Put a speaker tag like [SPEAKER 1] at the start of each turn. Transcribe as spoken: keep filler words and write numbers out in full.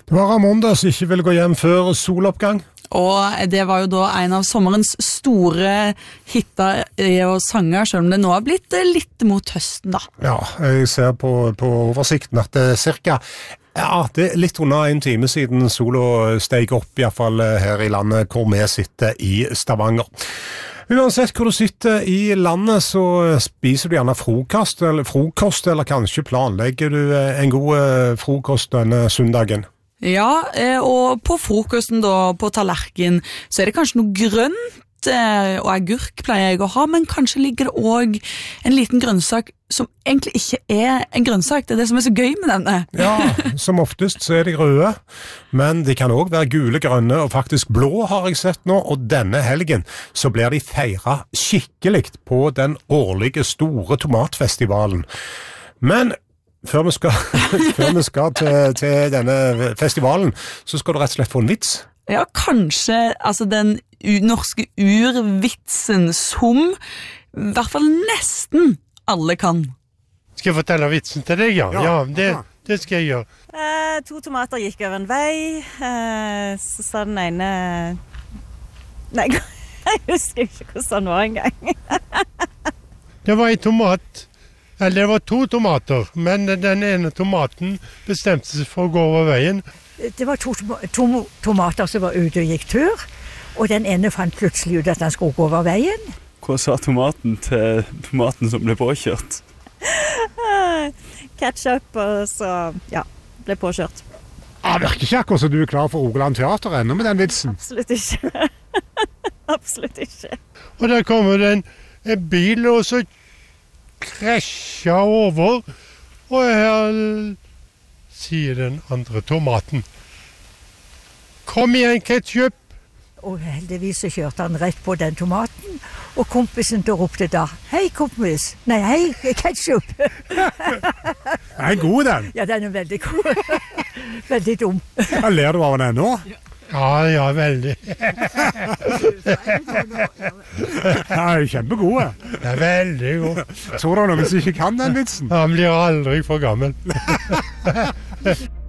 [SPEAKER 1] Det var Ramonda som ikke ville gå hjem før soloppgang.
[SPEAKER 2] Og det var jo da en av sommerens store hitter og sanger, selv om det nå har blitt litt mot høsten da.
[SPEAKER 1] Ja, jeg ser på, på oversikten at det er cirka, ja, det er litt under en time siden solo steg opp, i hvert fall her i landet hvor vi sitter i Stavanger. Uansett hvor du sitter i landet, så spiser du gjerne frokost, eller, frokost, eller kanskje planlegger du en god frokost denne søndagen.
[SPEAKER 2] Ja, og på frokosten da, på tallerken, så er det kanskje noe grønt, og agurk pleier jeg å ha, men kanskje ligger det også en liten grønnsak som egentlig ikke er en grønnsak. Det er det som er så gøy med denne.
[SPEAKER 1] Ja, som oftest så er de røde, men de kan også være gule, grønne og faktisk blå har jeg sett nå, og denne helgen så blir de feiret skikkelig på den årlige store tomatfestivalen. Men Før vi skal, før vi skal til, til denne festivalen, så skal du rett og slett få en vits.
[SPEAKER 2] Ja, kanskje altså den u- norske urvitsen som i hvert fall nesten alle kan.
[SPEAKER 3] Skal jeg fortelle vitsen til deg, ja?
[SPEAKER 1] Ja.
[SPEAKER 3] Ja, det, det skal jeg gjøre.
[SPEAKER 4] Eh, to tomater gikk over en vei, eh, så sa den ene... Nei, jeg husker ikke hvordan den var engang.
[SPEAKER 3] Det var en tomat, eller det var to tomater, men den ene tomaten bestemte seg for å gå over veien.
[SPEAKER 5] Det var to, to tomater som var ute og gikk tur, og den ene fant plutselig ut at han skulle gå over veien.
[SPEAKER 6] Hva sa tomaten til tomaten som ble påkjørt?
[SPEAKER 4] Ketchup, og så, ja, ble påkjørt.
[SPEAKER 1] Ja, det virker ikke akkurat så du er klar for Rogaland Teater ennå med den vitsen.
[SPEAKER 4] Absolutt ikke. Absolutt ikke.
[SPEAKER 3] Og der kommer det en, en bil, og så krasja over, og her sier den andre tomaten: Kom igjen, ketchup!
[SPEAKER 5] Og heldigvis så kjørte han rett på den tomaten, og kompisen til ropte da: Hei, kompis! Nei, hei, ketchup!
[SPEAKER 1] Den er god, den.
[SPEAKER 5] Ja, den er veldig god. Veldig dum.
[SPEAKER 1] Ja, ler du av den ennå?
[SPEAKER 3] Ja, ja, veldig.
[SPEAKER 1] Ja, er kjempegode.
[SPEAKER 3] Det er veldig god.
[SPEAKER 1] Tror du noen som ikke kan den vitsen?
[SPEAKER 3] Han blir aldri for gammel.